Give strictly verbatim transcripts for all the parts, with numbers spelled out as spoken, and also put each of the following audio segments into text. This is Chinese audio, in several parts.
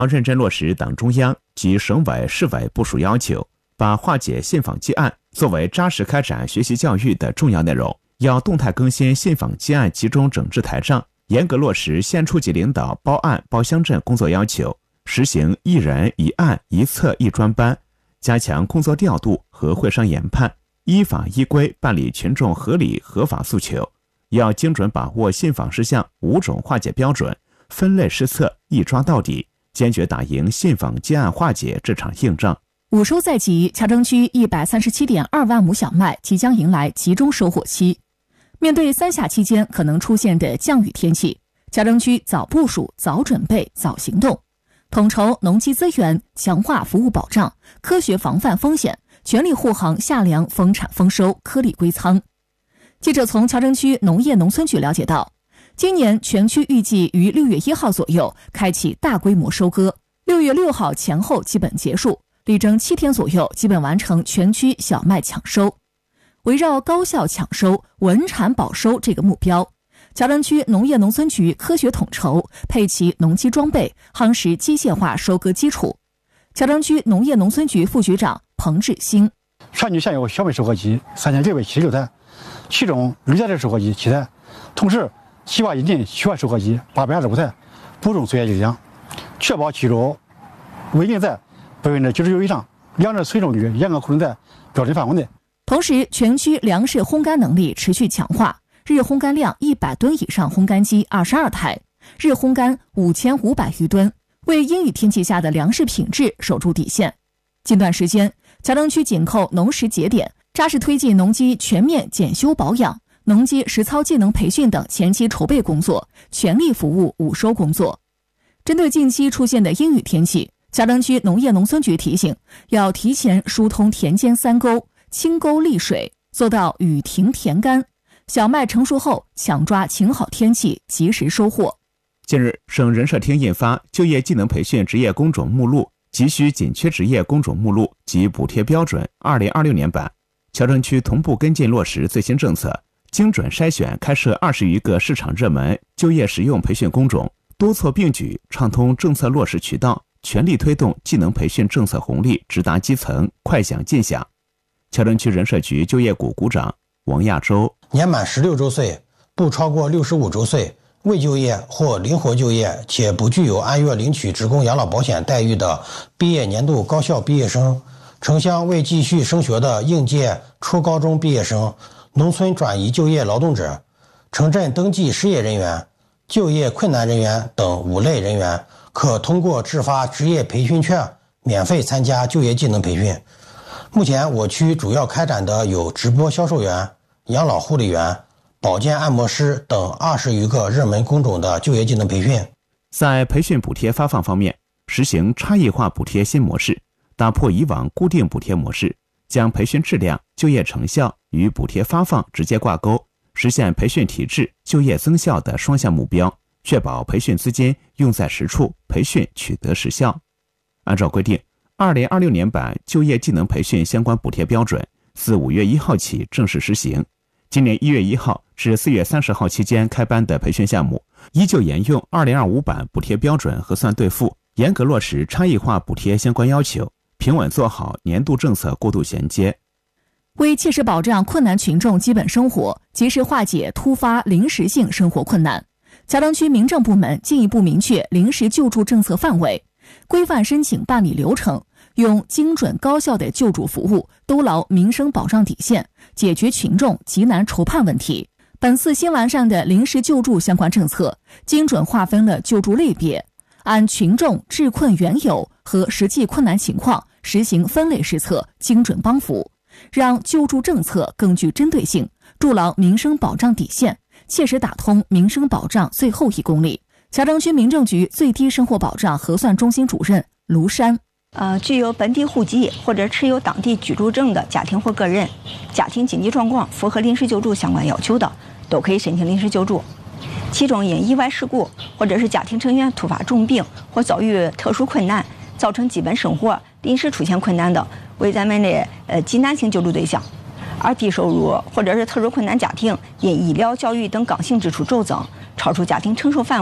要认真落实党中央及省委市委部署要求，把化解信访积案作为扎实开展学习教育的重要内容。要动态更新信访积案集中整治台账，严格落实县处级领导包案包乡镇工作要求，实行一人一案一策一专班，加强工作调度和会商研判，依法依规办理群众合理合法诉求。要精准把握信访事项五种化解标准，分类施策，一抓到底，坚决打赢信访积案化解这场硬仗。 五收在即，乔城区一百三十七点二万亩小麦即将迎来集中收获期。面对三峡期间可能出现的降雨天气，乔城区早部署、早准备、早行动，统筹农机资源，强化服务保障，科学防范风险，全力护航夏粮丰产丰收，颗粒归仓。记者从乔城区农业农村局了解到，今年全区预计于六月一号左右开启大规模收割，六月六号前后基本结束，力争七天左右基本完成全区小麦抢收。围绕高效抢收、稳产保收这个目标，乔城区农业农村局科学统筹，配齐农机装备，夯实机械化收割基础。乔城区农业农村局副局长彭志兴： 全区现有小麦收割机三千六百七十六台，其中绿在的收割机七台，同时计划引进曲外收割机八百二十五台，补充作业力量，确保记录稳定在百分之九十九以上，粮食存收率严格控制在标准范围内。 同时，全区粮食烘干能力持续强化，日烘干量一百吨以上烘干机二十二台，日烘干五千五百余吨，为阴雨天气下的粮食品质守住底线。近段时间，乔城区紧扣农时节点，扎实推进农机全面检修保养、农机实操技能培训等前期筹备工作，全力服务五收工作。针对近期出现的阴雨天气，乔城区农业农村局提醒，要提前疏通田间三沟，清沟利水，做到雨停田干。小麦成熟后，抢抓晴好天气，及时收获。 近日，省人社厅印发《就业技能培训职业工种目录急需紧缺职业工种目录及补贴标准》二零二六年版，乔城区同步跟进落实最新政策，精准筛选开设二十余个市场热门就业实用培训工种，多措并举，畅通政策落实渠道，全力推动技能培训政策红利直达基层，快享尽享。乔城区人社局就业股股长王亚洲： 年满十六周岁，不超过六十五周岁，未就业或灵活就业且不具有按月领取职工养老保险待遇的毕业年度高校毕业生，城乡未继续升学的应届初高中毕业生，农村转移就业劳动者，城镇登记失业人员，就业困难人员等五类人员，可通过制发职业培训券免费参加就业技能培训。目前我区主要开展的有直播销售员、养老护理员、保健按摩师等二十余个热门工种的就业技能培训。 在培训补贴发放方面，实行差异化补贴新模式，打破以往固定补贴模式，将培训质量、就业成效与补贴发放直接挂钩，实现培训体质、就业增效的双向目标，确保培训资金用在实处，培训取得实效。按照规定，二零二六年版就业技能培训相关补贴标准自五月一号起正式实行。今年一月一号至四月三十号期间开班的培训项目，依旧沿用二零二五版补贴标准核算兑付，严格落实差异化补贴相关要求，平稳做好年度政策过渡衔接。 为切实保障困难群众基本生活，及时化解突发临时性生活困难，乔城区民政部门进一步明确临时救助政策范围，规范申请办理流程，用精准高效的救助服务兜牢民生保障底线，解决群众急难愁盼问题。本次新完善的临时救助相关政策，精准划分了救助类别，按群众治困缘由和实际困难情况实行分类施策，精准帮扶，让救助政策更具针对性，筑牢民生保障底线，切实打通民生保障最后一公里。乔城区民政局最低生活保障核算中心主任卢山： 呃，具有本地户籍或者持有当地居住证的家庭或个人，家庭经济状况符合临时救助相关要求的，都可以申请临时救助。其中因意外事故或者是家庭成员突发重病或遭遇特殊困难，造成基本生活临时出现困难的，为咱们的呃急难性救助对象。而低收入或者是特殊困难家庭因医疗、教育等刚性支出骤增，超出家庭承受范围，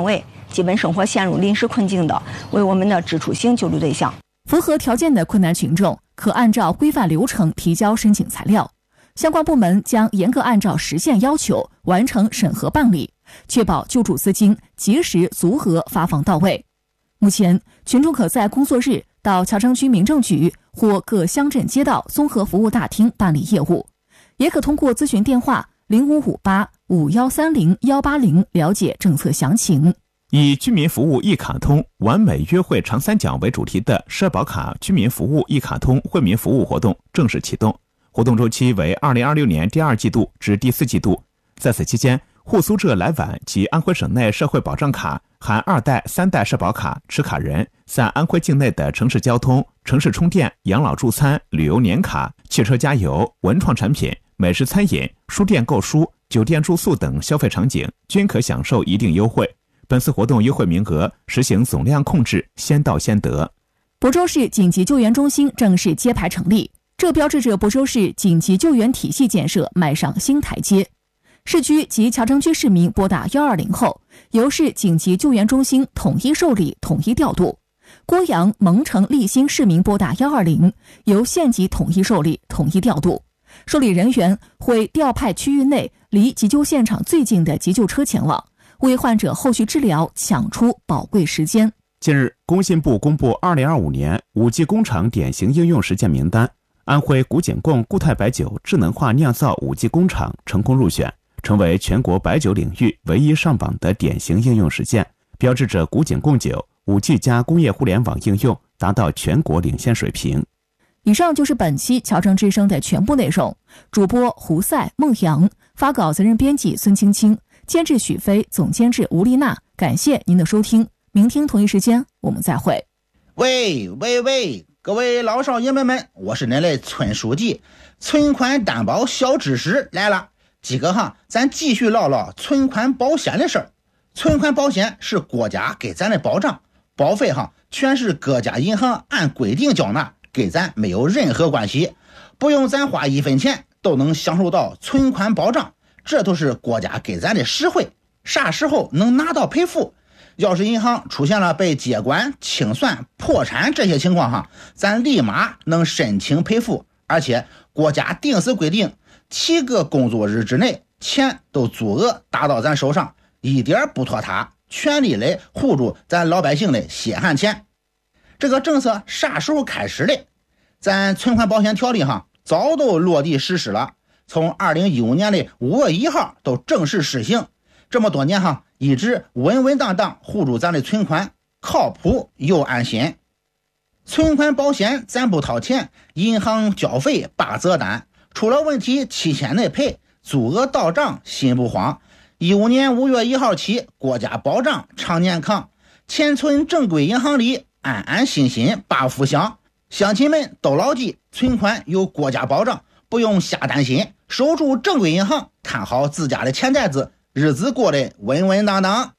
基本生活陷入临时困境的，为我们的支出性救助对象。 符合条件的困难群众可按照规范流程提交申请材料，相关部门将严格按照时限要求完成审核办理，确保救助资金及时足额发放到位。目前，群众可在工作日到乔城区民政局或各乡镇街道综合服务大厅办理业务，也可通过咨询电话零五五八五幺三零幺八零了解政策详情。 以居民服务一卡通完美约会长三角为主题的社保卡居民服务一卡通惠民服务活动正式启动，活动周期为二零二六年第二季度至第四季度。在此期间，沪苏浙来皖及安徽省内社会保障卡含二代、三代社保卡持卡人在安徽境内的城市交通、城市充电、养老助餐、旅游年卡、汽车加油、文创产品、美食餐饮、书店购书、酒店住宿等消费场景均可享受一定优惠。本次活动优惠名额实行总量控制，先到先得。 亳州市紧急救援中心正式揭牌成立，这标志着亳州市紧急救援体系建设迈上新台阶。市区及乔城区市民拨打一二零后，由市紧急救援中心统一受理、统一调度；郭阳、蒙城、利兴市民拨打一二零，由县级统一受理、统一调度。受理人员会调派区域内离急救现场最近的急救车前往，为患者后续治疗抢出宝贵时间。 近日，工信部公布二零二五年 五 G 工厂典型应用实践名单，安徽古井贡固态白酒智能化酿造 五 G 工厂成功入选，成为全国白酒领域唯一上榜的典型应用实践，标志着古井贡酒 五 G 加工业互联网应用达到全国领先水平。 以上就是本期乔城之声的全部内容。主播胡赛、孟阳，发稿责任编辑孙青青，监制许飞，总监制吴丽娜。感谢您的收听，明天同一时间我们再会。 喂喂喂，各位老少爷们们，我是您的村书记，存款担保小知识来了。几个哈，咱继续唠唠存款保险的事儿。存款保险是国家给咱的保障，保费哈全是各家银行按规定缴纳，给咱没有任何关系，不用咱花一分钱都能享受到存款保障，这都是国家给咱的实惠。啥时候能拿到赔付？要是银行出现了被接管、清算、破产这些情况哈，咱立马能申请赔付，而且国家定时规定七个工作日之内钱都足额打到咱手上，一点不拖沓，全力来护住咱老百姓的血汗钱。这个政策啥时候开始的？咱存款保险条例哈早都落地实施了，从二零一五年的五月一号都正式实行。这么多年哈，一直稳稳当当护住咱的存款，靠谱又安心。存款保险咱不掏钱，银行交费八责单，出了问题七天内赔，足额到账心不慌。一五年五月一号起，国家保障常年扛，钱存正规银行里，安安心心把福享。乡亲们都牢记，存款有国家保障，不用瞎担心，守住正规银行，看好自家的钱袋子，日子过得稳稳当当。